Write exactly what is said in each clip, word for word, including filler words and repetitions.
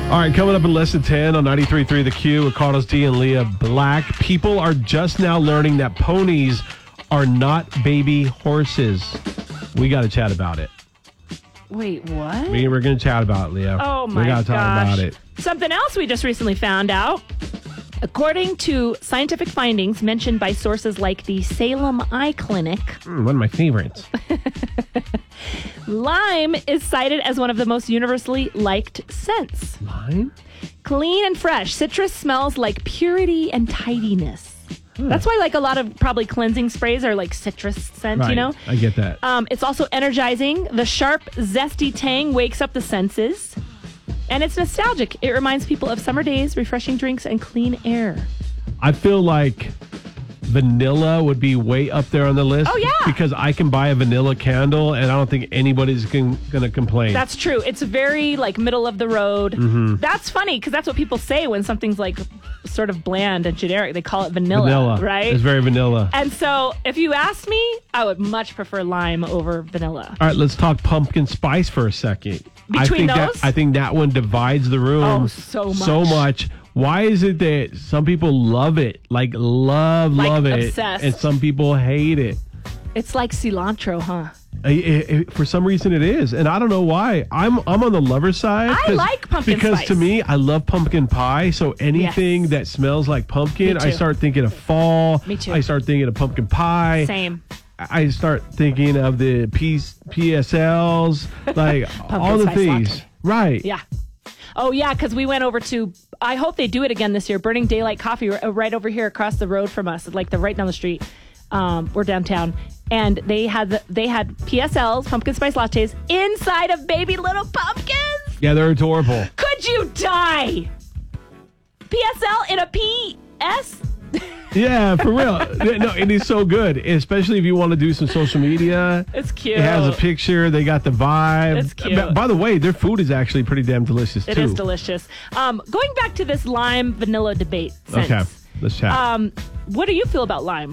All right, coming up in less than ten on ninety-three point three The Q with Carlos D and Leah Black. People are just now learning that ponies are not baby horses. We got to chat about it. Wait, what? We, we're going to chat about it, Leah. Oh, my We got to talk gosh. about it. Something else we just recently found out. According to scientific findings mentioned by sources like the Salem Eye Clinic, Mm, one of my favorites. lime is cited as one of the most universally liked scents. Lime? Clean and fresh, citrus smells like purity and tidiness. That's why, like, a lot of probably cleansing sprays are like citrus scent, Right. you know? I get that. Um, it's also energizing. The sharp, zesty tang wakes up the senses. And it's nostalgic. It reminds people of summer days, refreshing drinks, and clean air. I feel like vanilla would be way up there on the list. Oh, yeah. Because I can buy a vanilla candle, and I don't think anybody's going to complain. That's true. It's very, like, middle of the road. Mm-hmm. That's funny, because that's what people say when something's, like, sort of bland and generic. They call it vanilla, vanilla. right? It's very vanilla. And so, if you asked me, I would much prefer lime over vanilla. All right, let's talk pumpkin spice for a second. Between I think those? That, I think that one divides the room Oh, so much. So much. Why is it that some people love it, like love, Like love it, obsessed. and some people hate it? It's like cilantro, huh? I- I- I- for some reason, it is, and I don't know why. I'm I'm on the lover side. I 'cause- like pumpkin because spice. to me, I love pumpkin pie. So anything Yes. that smells like pumpkin, Me I too. start thinking of fall. Me too. I start thinking of pumpkin pie. Same. I start thinking of the P- P S Ls, like all the spice things. latte. Right. Yeah. Oh, yeah, because we went over to, I hope they do it again this year, Burning Daylight Coffee r- right over here across the road from us, like the right down the street. Um, we're downtown. And they had the, they had P S Ls, pumpkin spice lattes, inside of baby little pumpkins. Yeah, they're adorable. Could you die? P S L in a P S? Yeah, for real. No, it is so good, especially if you want to do some social media. It's cute. It has a picture. They got the vibe. It's cute. By, by the way, their food is actually pretty damn delicious, It too. is delicious. Um, going back to this lime vanilla debate sense, Okay, let's chat. um, what do you feel about lime?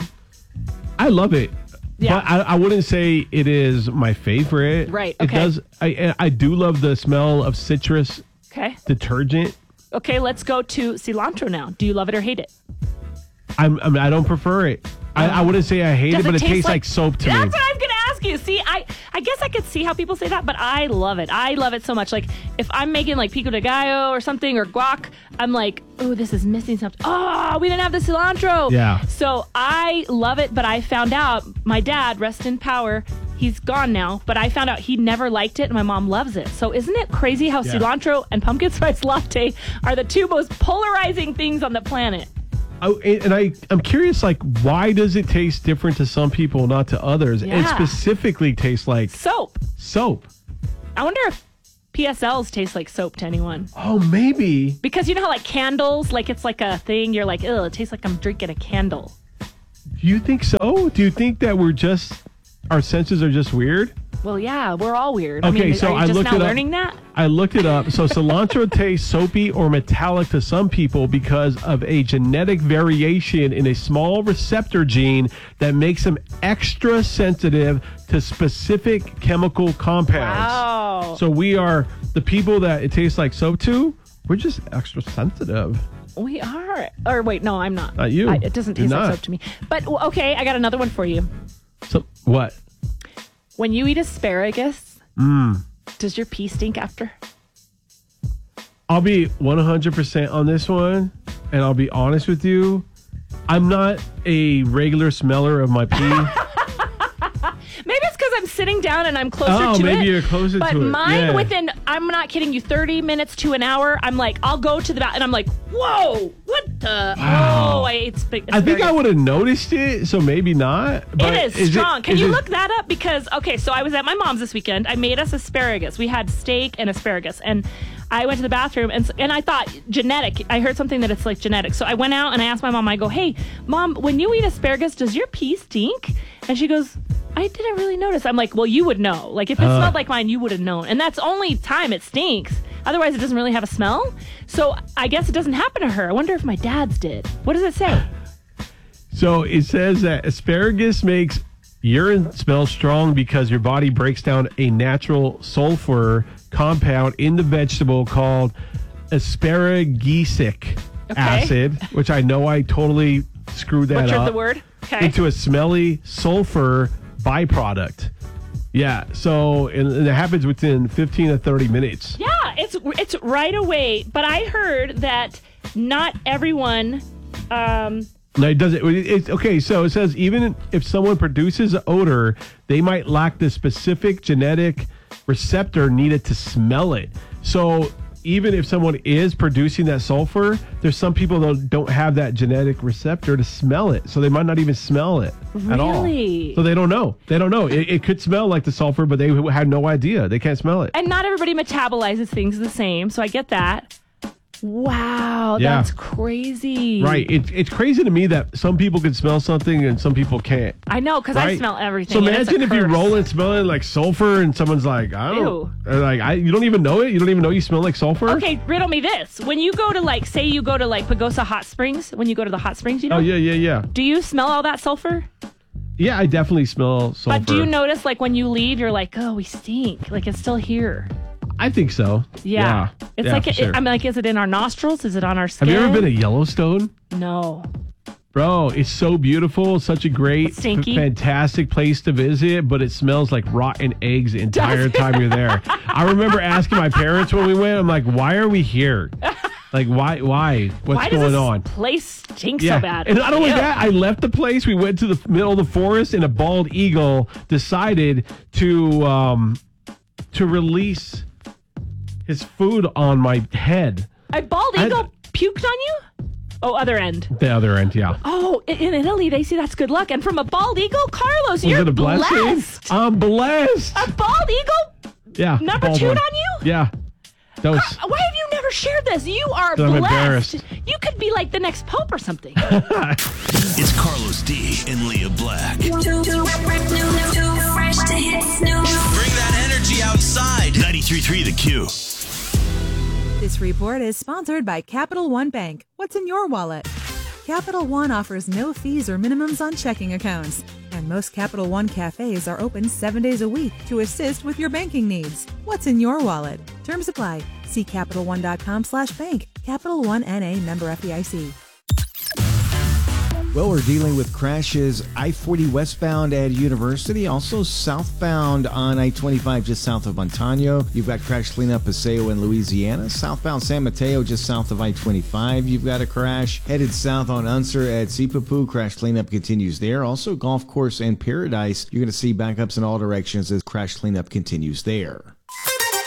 I love it. Yeah. But I, I wouldn't say it is my favorite. Right, It okay. does. I, I do love the smell of citrus Okay. detergent. Okay, let's go to cilantro now. Do you love it or hate it? I'm, I mean, I don't prefer it. I, I wouldn't say I hate Does it, but it it, taste tastes like, like- soap to That's me. what I'm going to ask you. See, I, I guess I could see how people say that, but I love it. I love it so much. Like, if I'm making, like, pico de gallo or something or guac, I'm like, oh, this is missing something. Oh, we didn't have the cilantro. Yeah. So I love it, but I found out my dad, rest in power, he's gone now, but I found out he never liked it, and my mom loves it. So isn't it crazy how Yeah. cilantro and pumpkin spice latte are the two most polarizing things on the planet? Oh, and I, I'm curious, like, why does it taste different to some people, not to others? It Yeah. specifically tastes like Soap. soap. I wonder if P S Ls taste like soap to anyone. Oh, maybe. Because you know how, like, candles, like, it's like a thing, you're like, ew, it tastes like I'm drinking a candle. Do you think so? Do you think that we're just, our senses are just weird? Well, yeah, we're all weird. Okay, I mean, so are you I just looked now it up. learning that? I looked it up. So cilantro tastes soapy or metallic to some people because of a genetic variation in a small receptor gene that makes them extra sensitive to specific chemical compounds. Wow. So we are the people that it tastes like soap to, we're just extra sensitive. We are. Or wait, no, I'm not. Not you. I, it doesn't You're taste like not. soap to me. But, w- okay, I got another one for you. So what? When you eat asparagus, Mm. does your pee stink after? I'll be one hundred percent on this one, and I'll be honest with you. I'm not a regular smeller of my pee. Maybe it's because I'm sitting down and I'm closer Oh, to it. maybe you're closer but to it. mine, Yeah. within, I'm not kidding you, thirty minutes to an hour, I'm like, I'll go to the bathroom, and I'm like, whoa, what the? Wow. Oh, I ate sp- I think I asparagus. would have noticed it, so maybe not. But It is, strong. Can is you it- look that up? Because, okay, so I was at my mom's this weekend. I made us asparagus. We had steak and asparagus. And I went to the bathroom, and and I thought, genetic. I heard something that it's like genetic. So I went out and I asked my mom, I go, hey, Mom, when you eat asparagus, does your pee stink? And she goes, I didn't really notice. I'm like, well, you would know. Like, if it Uh. smelled like mine, you would have known. And that's only time it stinks. Otherwise, it doesn't really have a smell. So I guess it doesn't happen to her. I wonder if my dad's did. What does it say? So it says that asparagus makes urine smell strong because your body breaks down a natural sulfur compound in the vegetable called asparagesic Okay. acid, which I know I totally screwed that Butchered up. the word. Okay. Into a smelly sulfur byproduct. Yeah, so and, and it happens within fifteen to thirty minutes. Yeah, it's it's right away. But I heard that not everyone. Um, No, it doesn't. It, it's okay. So it says even if someone produces an odor, they might lack the specific genetic receptor needed to smell it. So even if someone is producing that sulfur, there's some people that don't have that genetic receptor to smell it. So they might not even smell it at all. Really? So they don't know. They don't know. It, it could smell like the sulfur, but they had no idea. They can't smell it. and not everybody metabolizes things the same, so I get that. Wow, Yeah. that's crazy. Right. It, it's crazy to me that some people can smell something and some people can't. I know, because I Right? smell everything. So and it's a imagine if you curse. roll and smell it like sulfur, and someone's like, I don't, uh, like, I, you don't even know it. You don't even know you smell like sulfur. Okay, riddle me this. When you go to, like, say you go to, like, Pagosa Hot Springs, when you go to the hot springs, you know? Oh yeah, yeah, yeah, Do you smell all that sulfur? yeah. I definitely smell sulfur. But do you notice, like, when you leave, you're like, oh, we stink. Like, it's still here. I think so. Yeah. It's Yeah, like, for it, sure. I'm like, is it in our nostrils? Is it on our skin? Have you ever been to Yellowstone? No. Bro, it's so beautiful. Such a great, Stinky? f- fantastic place to visit, but it smells like rotten eggs the entire time you're there. I remember asking my parents when we went, I'm like, why are we here? Like, why? Why? What's Why does going this on? place stink Yeah, so bad? and not only Ew. that, I left the place. We went to the middle of the forest, and a bald eagle decided to um, to release his food on my head. A bald I- eagle puked on you? Oh, other end. The other end, yeah. Oh, in in Italy, they say that's good luck. And from a bald eagle, Carlos, Was you're it a blessing? blessed. I'm blessed. A bald eagle Yeah. number bald two one. on you? Yeah. That was. Why have you never shared this? You are I'm blessed. embarrassed. You could be like the next pope or something. It's Carlos D and Leah Black. Too, too, too fresh to hit snooze. Bring that energy outside. ninety-three point three The Q. This report is sponsored by Capital One Bank. What's in your wallet? Capital One offers no fees or minimums on checking accounts. And most Capital One cafes are open seven days a week to assist with your banking needs. What's in your wallet? Terms apply. See CapitalOne.com slash bank. Capital One N A member F D I C. Well, we're dealing with crashes I forty westbound at University, also southbound on I twenty-five just south of Montano. You've got crash cleanup Paseo in Louisiana. Southbound San Mateo just south of I twenty-five. You've got a crash headed south on Unser at Sipapu. Crash cleanup continues there. Also, Golf Course and Paradise. You're going to see backups in all directions as crash cleanup continues there.